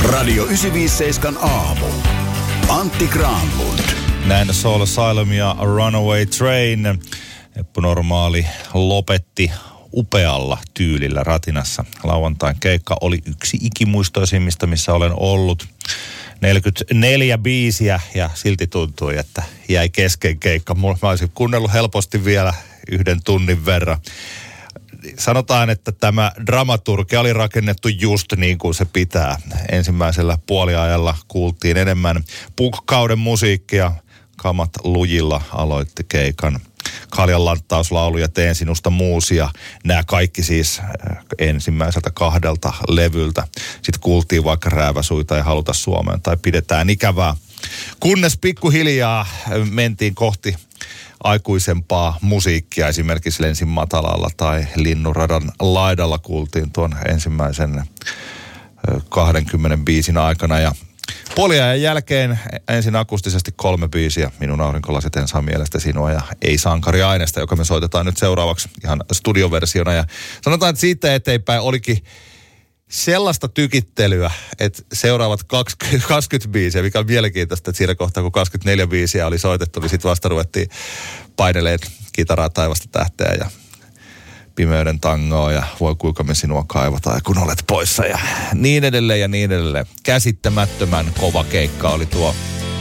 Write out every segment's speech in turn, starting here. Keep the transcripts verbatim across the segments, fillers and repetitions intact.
Radio yhdeksänsataaviisikymmentäseitsemän aamu. Antti Granlund. Näin Soul Asylum ja Runaway Train. Eppu Normaali lopetti upealla tyylillä Ratinassa. Lauantain keikka oli yksi ikimuistoisimmista, missä olen ollut. neljäkymmentäneljä biisiä ja silti tuntui, että jäi kesken keikka. Mä olisin kuunnellut helposti vielä yhden tunnin verran. Sanotaan, että tämä dramaturgia oli rakennettu just niin kuin se pitää. Ensimmäisellä puoliajalla kuultiin enemmän punk-kauden musiikkia. Kamat lujilla aloitti keikan. Kaljan lanttauslaulu ja Teen sinusta muusia. Nämä kaikki siis ensimmäiseltä kahdelta levyltä. Sitten kuultiin vaikka Rääväsuita ja Haluta Suomeen tai Pidetään ikävää. Kunnes pikkuhiljaa mentiin kohti aikuisempaa musiikkia. Esimerkiksi Lensin matalalla tai Linnunradan laidalla kuultiin tuon ensimmäisen kahdenkymmenen biisin aikana. Ja puoliajan jälkeen ensin akustisesti kolme biisiä. Minun aurinkolasit en saa mielestä sinua ja Ei sankari aineesta, joka me soitetaan nyt seuraavaksi ihan studioversiona. Ja sanotaan, että siitä eteenpäin olikin sellaista tykittelyä, että seuraavat kaksikymmentä biisiä, mikä on mielenkiintoista, että siinä kohtaa kun kaksikymmentäneljä biisiä oli soitettu, niin sitten vasta ruvettiin paineleen kitaraa taivasta tähteä ja Pimeyden tangoa ja Voi kuinka me sinua kaivataan ja Kun olet poissa ja niin edelleen ja niin edelleen. Käsittämättömän kova keikka oli tuo.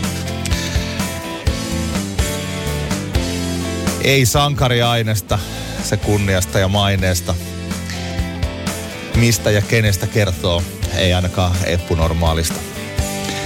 Ei sankari aineesta, se kunniasta ja maineesta. Mistä ja kenestä kertoo, ei ainakaan Eppu Normaalista.